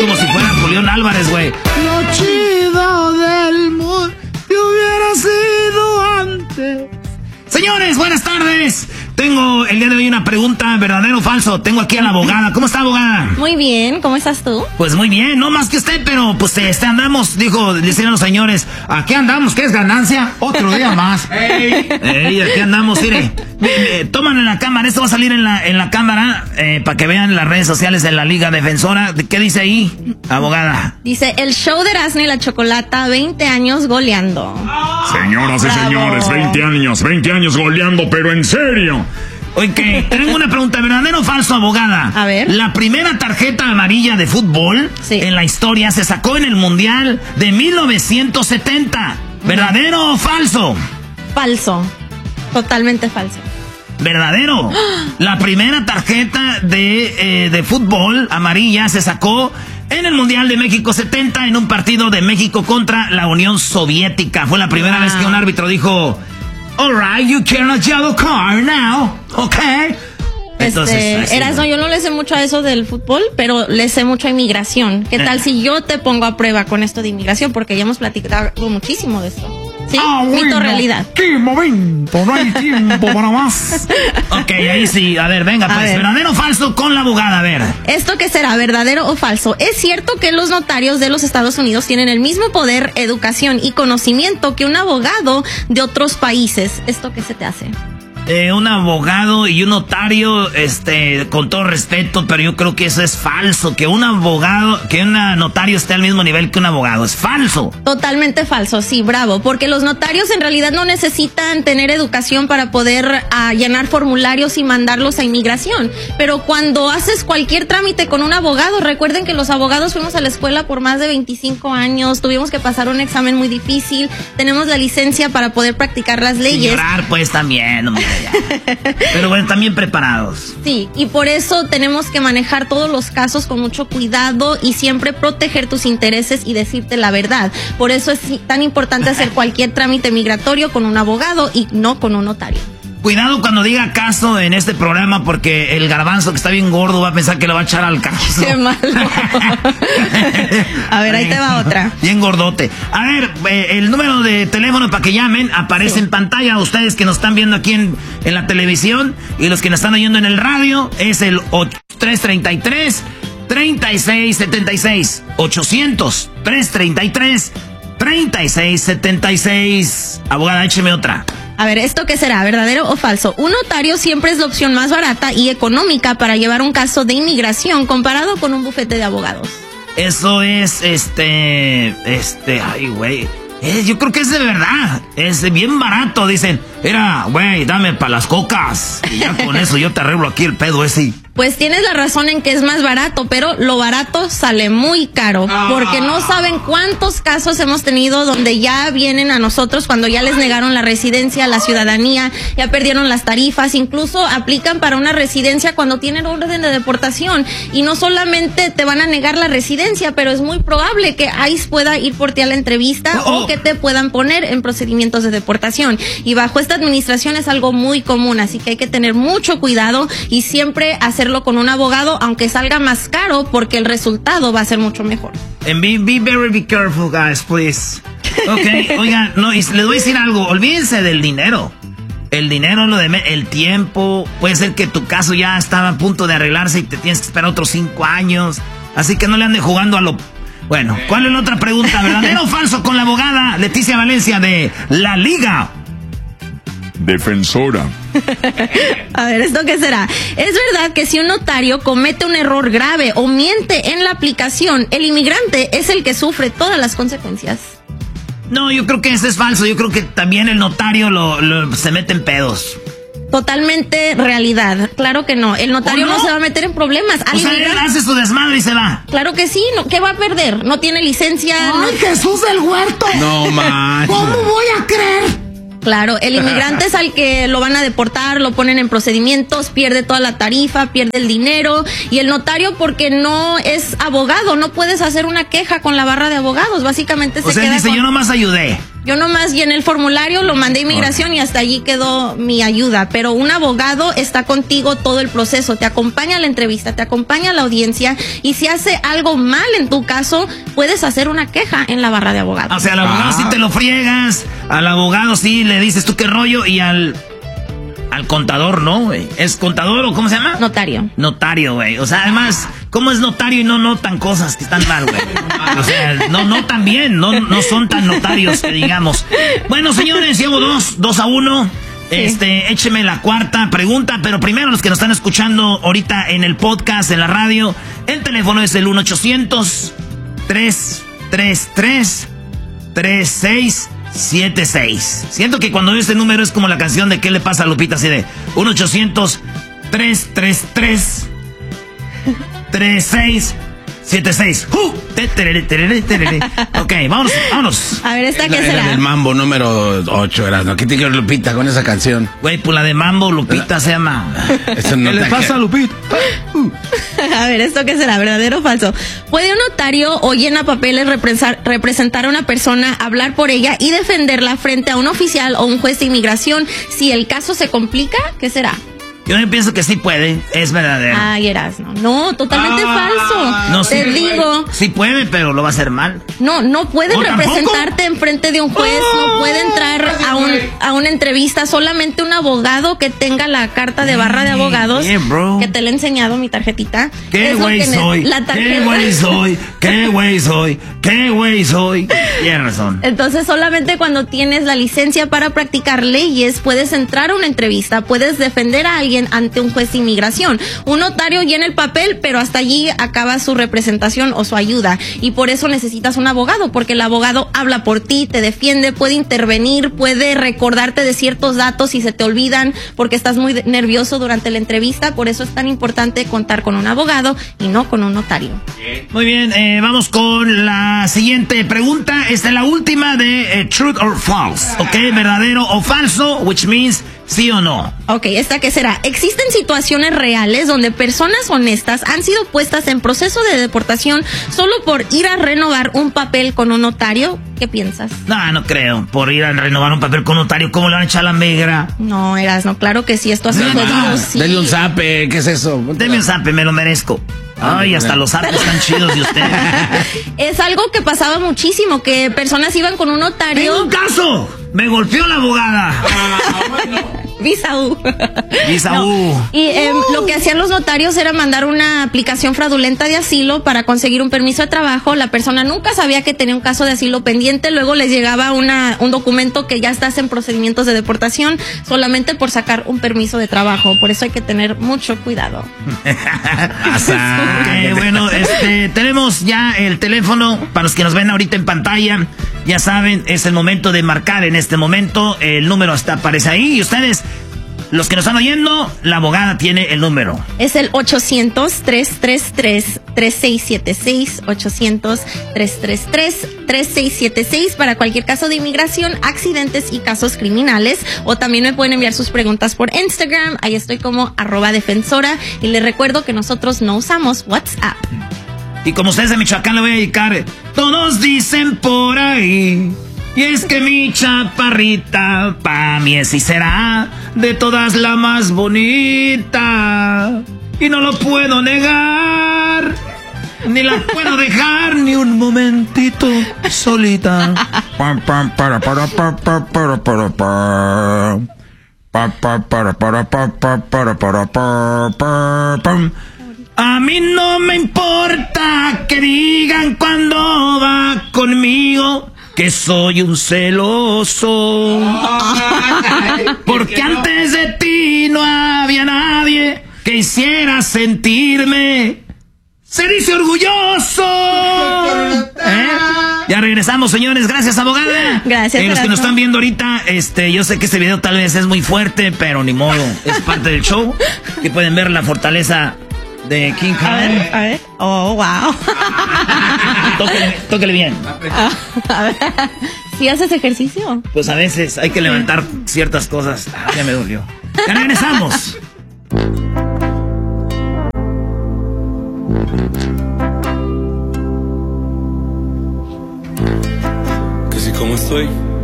como si fuera Julián Álvarez, güey. Lo chido del mundo que hubiera sido antes. Señores, buenas tardes. Tengo el día de hoy una pregunta, ¿verdadero o falso? Tengo aquí a la abogada. ¿Cómo está, abogada? Muy bien, ¿cómo estás tú? Pues muy bien, no más que usted, pero pues andamos, decían los señores, aquí andamos, ¿qué es ganancia? Otro día más. Ey, aquí andamos, mire. Toman en la cámara, esto va a salir en la cámara, para que vean las redes sociales de la Liga Defensora. ¿Qué dice ahí, abogada? Dice, el show de Erasmo y la Chocolata, 20 años goleando. Señoras y señores, 20 años goleando, pero en serio. Oye, tengo una pregunta, ¿verdadero o falso, abogada? A ver. La primera tarjeta amarilla de fútbol en la historia se sacó en el Mundial de 1970. ¿Verdadero o falso? Falso. Totalmente falso. ¿Verdadero? La primera tarjeta de fútbol amarilla se sacó en el Mundial de México 70 en un partido de México contra la Unión Soviética. Fue la primera vez que un árbitro dijo... All right, you can a yellow card now, okay? Entonces, Erasmo, yo no le sé mucho a eso del fútbol, pero le sé mucho a inmigración. ¿Qué tal si yo te pongo a prueba con esto de inmigración? Porque ya hemos platicado muchísimo de esto. ¿Sí? Mito, realidad. ¡Qué momento! No hay tiempo para más. Ok, ahí sí. A ver, venga, pues. ¿Verdadero o falso con la abogada? A ver. ¿Esto qué será? ¿Verdadero o falso? ¿Es cierto que los notarios de los Estados Unidos tienen el mismo poder, educación y conocimiento que un abogado de otros países? ¿Esto qué se te hace? Un abogado y un notario, con todo respeto, pero yo creo que eso es falso, que un notario esté al mismo nivel que un abogado, es falso. Totalmente falso, sí, bravo, porque los notarios en realidad no necesitan tener educación para poder llenar formularios y mandarlos a inmigración, pero cuando haces cualquier trámite con un abogado, recuerden que los abogados fuimos a la escuela por más de 25 años, tuvimos que pasar un examen muy difícil, tenemos la licencia para poder practicar las leyes. Sin llorar, pues, también, hombre. Pero bueno, también preparados. Sí, y por eso tenemos que manejar todos los casos con mucho cuidado y siempre proteger tus intereses y decirte la verdad. Por eso es tan importante hacer cualquier trámite migratorio con un abogado y no con un notario. Cuidado cuando diga caso en este programa, porque el garbanzo que está bien gordo va a pensar que lo va a echar al caso. Qué malo. A ver, ahí te va otra. Bien gordote. A ver, el número de teléfono para que llamen aparece en pantalla. Ustedes que nos están viendo aquí en la televisión y los que nos están oyendo en el radio es el 333-3676. 800-333-3676. Abogada, écheme otra. A ver, ¿esto qué será? ¿Verdadero o falso? Un notario siempre es la opción más barata y económica para llevar un caso de inmigración comparado con un bufete de abogados. Eso es, ay, güey. Yo creo que es de verdad. Es bien barato, dicen. Güey, dame para las cocas. Y ya con eso yo te arreglo aquí el pedo ese. Pues tienes la razón en que es más barato, pero lo barato sale muy caro, porque no saben cuántos casos hemos tenido donde ya vienen a nosotros cuando ya les negaron la residencia, la ciudadanía, ya perdieron las tarifas, incluso aplican para una residencia cuando tienen orden de deportación y no solamente te van a negar la residencia, pero es muy probable que ICE pueda ir por ti a la entrevista o que te puedan poner en procedimientos de deportación. Y bajo esta administración es algo muy común, así que hay que tener mucho cuidado y siempre hacerlo con un abogado, aunque salga más caro, porque el resultado va a ser mucho mejor. And be careful, guys, please. Okay, oigan, no, y les voy a decir algo, olvídense del dinero. El dinero, el tiempo, puede ser que tu caso ya estaba a punto de arreglarse y te tienes que esperar otros 5 años, así que no le ande jugando a lo... Bueno, ¿cuál es la otra pregunta? ¿Verdadero o falso con la abogada Leticia Valencia de La Liga Defensora? A ver, ¿esto qué será? ¿Es verdad que si un notario comete un error grave o miente en la aplicación, el inmigrante es el que sufre todas las consecuencias? No, yo creo que eso es falso. Yo creo que también el notario se mete en pedos. Totalmente realidad. Claro que no. El notario no se va a meter en problemas. O sea, él hace su desmadre y se va. Claro que sí. ¿Qué va a perder? No tiene licencia. ¡Ay, Jesús del Huerto! No manches. ¿Cómo voy a creer? Claro, el inmigrante es al que lo van a deportar, lo ponen en procedimientos, pierde toda la tarifa, pierde el dinero. Y el notario, porque no es abogado, no puedes hacer una queja con la barra de abogados. Básicamente se queda. O sea, dice, yo nomás ayudé. Yo nomás llené el formulario, lo mandé a inmigración y hasta allí quedó mi ayuda. Pero un abogado está contigo todo el proceso, te acompaña a la entrevista, te acompaña a la audiencia y si hace algo mal en tu caso, puedes hacer una queja en la barra de abogados. O sea, al abogado sí te lo friegas, al abogado sí le dices tú qué rollo y al contador, ¿no, güey? ¿Es contador o cómo se llama? Notario. Notario, güey. O sea, además, ¿cómo es notario y no notan cosas que están mal, güey? O sea, no notan bien, no son tan notarios que digamos. Bueno, señores, llevo 2-1. Sí. Écheme la cuarta pregunta, pero primero los que nos están escuchando ahorita en el podcast, en la radio, el teléfono es el 1-800-333-3676. Siento que cuando veo este número es como la canción de ¿Qué le pasa a Lupita? Así de 1-800-333-3676. Ok, vámonos. A ver, ¿esta qué será? Era del Mambo número 8, era, ¿no? ¿Qué te quiero Lupita con esa canción? Güey, pues la de Mambo, Lupita se llama. Eso no ¿Qué le pasa a Lupita? A ver, ¿esto qué será? ¿Verdadero o falso? ¿Puede un notario o llena papeles representar a una persona, hablar por ella y defenderla frente a un oficial o un juez de inmigración si el caso se complica? ¿Qué será? Yo pienso que sí puede, es verdadero. Ay, Erasmo. No, totalmente falso. No, te digo. Sí puede, pero lo va a hacer mal. No puede representarte enfrente de un juez, no puede entrar a una entrevista. Solamente un abogado que tenga la carta de barra de abogados, que te la he enseñado, mi tarjetita. ¿Qué güey soy? ¿Qué güey soy? ¿Qué güey soy? ¿Qué güey soy? Tienes razón. Entonces, solamente cuando tienes la licencia para practicar leyes, puedes entrar a una entrevista, puedes defender a alguien ante un juez de inmigración. Un notario llena el papel, pero hasta allí acaba su representación o su ayuda. Y por eso necesitas un abogado, porque el abogado habla por ti, te defiende, puede intervenir, puede recordarte de ciertos datos si se te olvidan, porque estás muy nervioso durante la entrevista. Por eso es tan importante contar con un abogado y no con un notario. Muy bien, vamos con la siguiente pregunta. Esta es la última de Truth or False. Ok, verdadero o falso, which means ¿sí o no? Ok, ¿esta qué será? ¿Existen situaciones reales donde personas honestas han sido puestas en proceso de deportación solo por ir a renovar un papel con un notario? ¿Qué piensas? No creo. Por ir a renovar un papel con un notario, ¿cómo le van a echar la migra? No, Erasmo, claro que sí, esto ha sido jodido, sí. Dale un zape, ¿qué es eso? Deme un zape, me lo merezco. Ay, hasta los zapes están chidos de usted. Es algo que pasaba muchísimo, que personas iban con un notario. ¡Tengo un caso! ¡Me golpeó la abogada! Visaú. No. Y lo que hacían los notarios era mandar una aplicación fraudulenta de asilo para conseguir un permiso de trabajo. La persona nunca sabía que tenía un caso de asilo pendiente. Luego les llegaba un documento que ya estás en procedimientos de deportación solamente por sacar un permiso de trabajo. Por eso hay que tener mucho cuidado. Bueno, tenemos ya el teléfono para los que nos ven ahorita en pantalla. Ya saben, es el momento de marcar en este momento. El número aparece ahí y ustedes, los que nos están oyendo, la abogada tiene el número. Es el 800-333-3676, 800-333-3676 para cualquier caso de inmigración, accidentes y casos criminales. O también me pueden enviar sus preguntas por Instagram, ahí estoy como @defensora. Y les recuerdo que nosotros no usamos WhatsApp. Y como ustedes de Michoacán le voy a dedicar, todos dicen por ahí, y es que mi chaparrita pa' mí es y será de todas la más bonita, y no lo puedo negar, ni la puedo dejar ni un momentito solita. A mí no me importa que digan cuando va conmigo que soy un celoso, porque antes de ti no había nadie que hiciera sentirme, se dice orgulloso. Ya regresamos, señores. Gracias, abogada. Gracias. Los que nos están viendo ahorita, yo sé que este video tal vez es muy fuerte, pero ni modo, es parte del show. Que pueden ver la fortaleza de King Khan. A ver. Oh, wow. Tóquele bien. A ver. ¿Sí haces ejercicio? Pues a veces hay que levantar ciertas cosas. Ya me dolió. Ya regresamos. Que si como estoy,